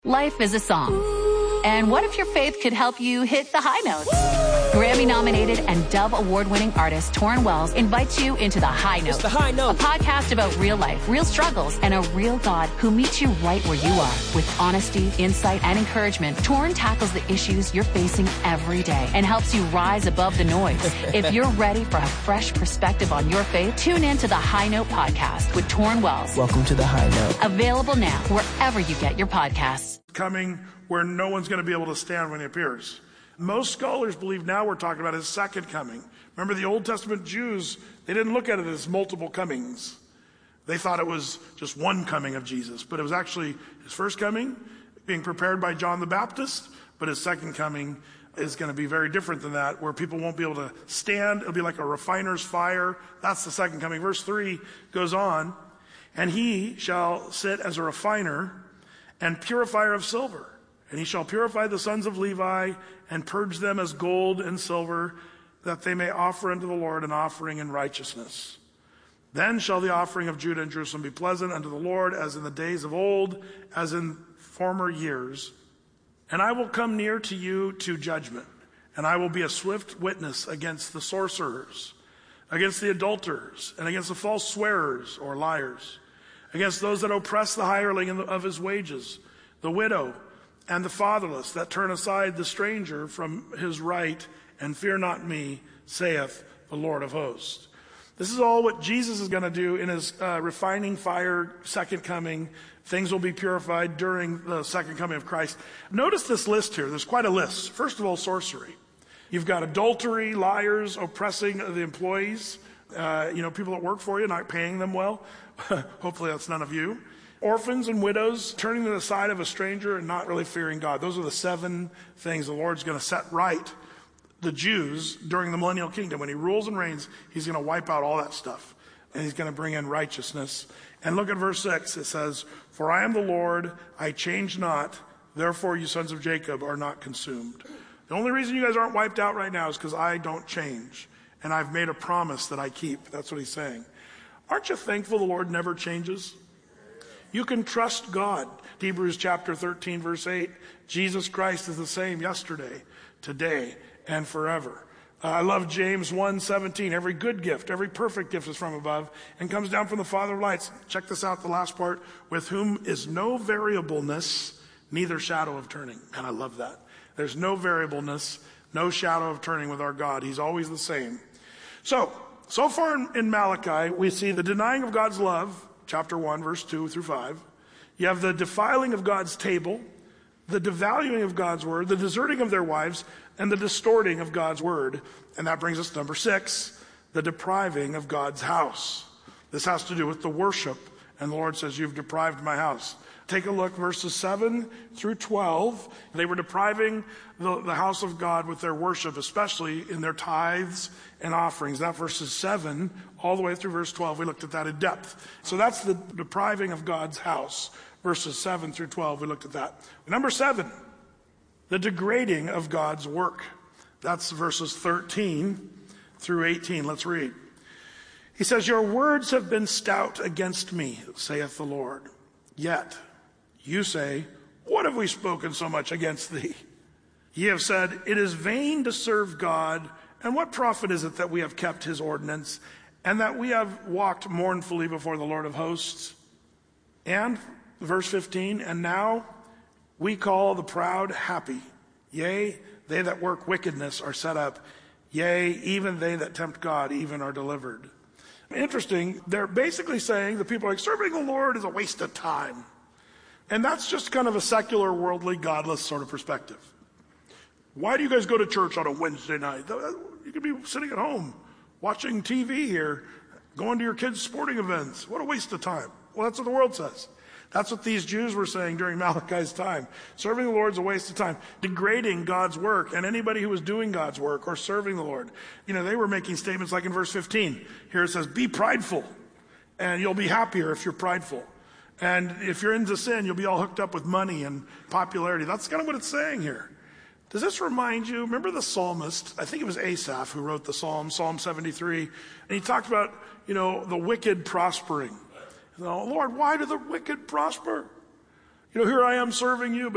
Life is a song. And what if your faith could help you hit the high notes? Grammy-nominated and Dove Award-winning artist Torrin Wells invites you into The High Note. It's The High Note. A podcast about real life, real struggles, and a real God who meets you right where you are. With honesty, insight, and encouragement, Torrin tackles the issues you're facing every day and helps you rise above the noise. If you're ready for a fresh perspective on your faith, tune in to The High Note podcast with Torrin Wells. Welcome to The High Note. Available now wherever you get your podcasts. Coming where no one's going to be able to stand when he appears. Most scholars believe now we're talking about his second coming. Remember, the Old Testament Jews, they didn't look at it as multiple comings. They thought it was just one coming of Jesus, but it was actually his first coming, being prepared by John the Baptist, but his second coming is going to be very different than that, where people won't be able to stand. It'll be like a refiner's fire. That's the second coming. Verse 3 goes on, and he shall sit as a refiner and purifier of silver. And he shall purify the sons of Levi and purge them as gold and silver, that they may offer unto the Lord an offering in righteousness. Then shall the offering of Judah and Jerusalem be pleasant unto the Lord, as in the days of old, as in former years. And I will come near to you to judgment, and I will be a swift witness against the sorcerers, against the adulterers, and against the false swearers or liars, against those that oppress the hireling of his wages, the widow, and the fatherless, that turn aside the stranger from his right, and fear not me, saith the Lord of hosts. This is all what Jesus is going to do in his refining fire, second coming. Things will be purified during the second coming of Christ. Notice this list here. There's quite a list. First of all, sorcery. You've got adultery, liars, oppressing the employees, people that work for you, not paying them well. Hopefully that's none of you. Orphans and widows, turning to the side of a stranger and not really fearing God. Those are the 7 things the Lord's going to set right the Jews during the millennial kingdom. When he rules and reigns, he's going to wipe out all that stuff. And he's going to bring in righteousness. And look at verse 6. It says, "For I am the Lord, I change not. Therefore you sons of Jacob are not consumed." The only reason you guys aren't wiped out right now is because I don't change. And I've made a promise that I keep. That's what he's saying. Aren't you thankful the Lord never changes? You can trust God. Hebrews chapter 13, verse 8, Jesus Christ is the same yesterday, today, and forever. I love James 1:17. Every good gift, every perfect gift is from above and comes down from the Father of lights. Check this out, the last part. With whom is no variableness, neither shadow of turning. And I love that. There's no variableness, no shadow of turning with our God. He's always the same. So far in Malachi, we see the denying of God's love, chapter 1, verse 2 through 5. You have the defiling of God's table, the devaluing of God's word, the deserting of their wives, and the distorting of God's word. And that brings us to number 6, the depriving of God's house. This has to do with the worship. And the Lord says, "You've deprived my house." Take a look, verses 7 through 12. They were depriving the house of God with their worship, especially in their tithes and offerings. That verses 7 all the way through verse 12, we looked at that in depth. So that's the depriving of God's house. Verses 7 through 12, we looked at that. Number 7, the degrading of God's work. That's verses 13 through 18. Let's read. He says, "Your words have been stout against me, saith the Lord. Yet you say, what have we spoken so much against thee? Ye have said, it is vain to serve God, and what profit is it that we have kept his ordinance, and that we have walked mournfully before the Lord of hosts? And, verse 15, and now we call the proud happy. Yea, they that work wickedness are set up. Yea, even they that tempt God even are delivered." Interesting, they're basically saying the people are like, serving the Lord is a waste of time. And that's just kind of a secular, worldly, godless sort of perspective. Why do you guys go to church on a Wednesday night? You could be sitting at home, watching TV here, going to your kids' sporting events. What a waste of time. Well, that's what the world says. That's what these Jews were saying during Malachi's time. Serving the Lord is a waste of time. Degrading God's work, and anybody who was doing God's work or serving the Lord. They were making statements like in verse 15. Here it says, "Be prideful, and you'll be happier if you're prideful. And if you're into sin, you'll be all hooked up with money and popularity." That's kind of what it's saying here. Does this remind you? Remember the psalmist? I think it was Asaph who wrote the Psalm 73. And he talked about, the wicked prospering. Lord, why do the wicked prosper? Here I am serving you,